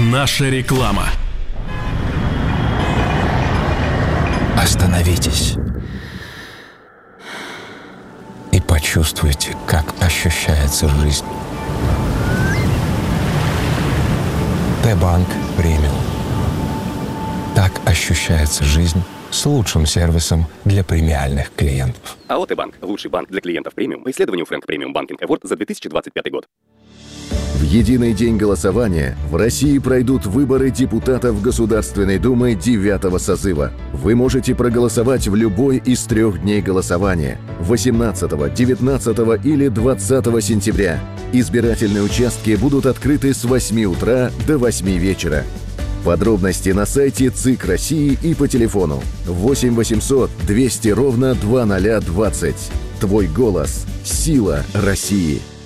Наша реклама. Остановитесь и почувствуйте, как ощущается жизнь. Т-банк премиум. Так ощущается жизнь с лучшим сервисом для премиальных клиентов. АО «Т-банк» – лучший банк для клиентов премиум по исследованию Frank Premium Banking Award за 2025 год. В единый день голосования в России пройдут выборы депутатов Государственной Думы 9-го созыва. Вы можете проголосовать в любой из 3 дней голосования – 18, 19 или 20 сентября. Избирательные участки будут открыты с 8 утра до 8 вечера. Подробности на сайте ЦИК России и по телефону 8 800 200 ровно 2020. Твой голос – сила России.